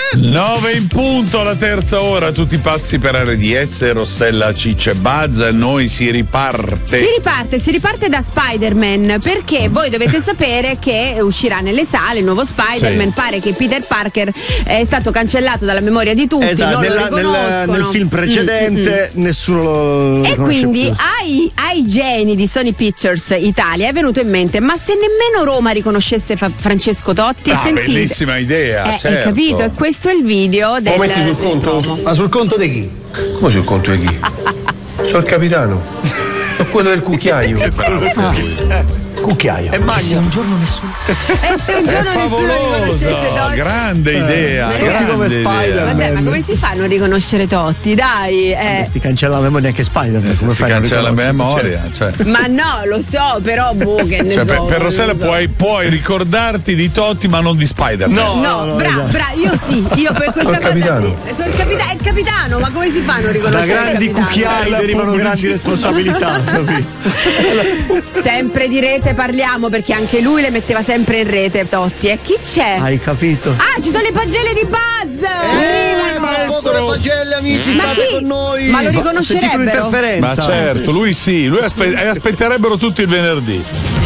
9 in punto alla terza ora, tutti pazzi per RDS, Rossella, Ciccia e Buzz. Noi si riparte. Si riparte da Spider-Man, perché voi dovete sapere che uscirà nelle sale il nuovo Spider-Man. Sì. Pare che Peter Parker è stato cancellato dalla memoria di tutti, esatto, non lo riconoscono. nel film precedente nessuno lo E quindi ai geni di Sony Pictures Italia è venuto in mente: ma se nemmeno Roma riconoscesse Francesco Totti? Sentite, bellissima idea, certo. Hai capito? E questo è il video del. Lo metti sul conto? promo. Ma sul conto di chi? Come sul conto di chi? Sono il capitano. Sono quello del cucchiaio. Cucchiaio. E magno. Un giorno nessuno. Se un giorno nessuno riconoscesse Totti. Grande idea. Totti come Spider-Man. Vabbè, ma come si fa a non riconoscere Totti? Dai, Ti cancella la memoria anche Spider-Man. Come fai a Cancella la memoria. Ma no, lo so, però che ne so. Per Rossella non so. puoi ricordarti di Totti, ma non di Spider-Man. No, bravo, io sì, io per questa cosa capitano. sì. Sono è il capitano, ma come si fa a non Da riconoscere grandi il capitano? cucchiai derivano grandi responsabilità, capito? Sempre di rete parliamo, perché anche lui le metteva sempre in rete, Totti. E chi c'è? Hai capito? Ah, ci sono le pagelle di Buzz! Poco le pagelle, amici, Ma state chi? con noi. Ma lo Ho sentito riconoscerebbero? un'interferenza. Ma certo, lui sì, lui aspetterebbero tutti il venerdì.